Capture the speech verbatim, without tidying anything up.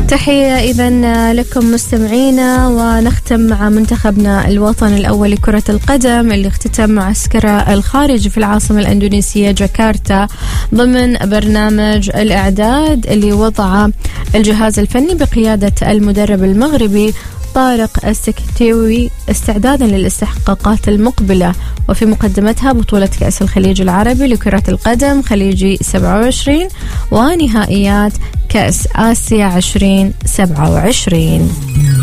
تحية إذن لكم مستمعينا، ونختم مع منتخبنا الوطني الأول لكرة القدم اللي اختتم معسكره الخارجي في العاصمة الأندونيسية جاكرتا ضمن برنامج الإعداد اللي وضعه الجهاز الفني بقيادة المدرب المغربي طارق السكتيوي استعدادا للاستحقاقات المقبلة، وفي مقدمتها بطولة كأس الخليج العربي لكرة القدم خليجي سبعة وعشرين ونهائيات كأس آسيا عشرين سبعة وعشرين.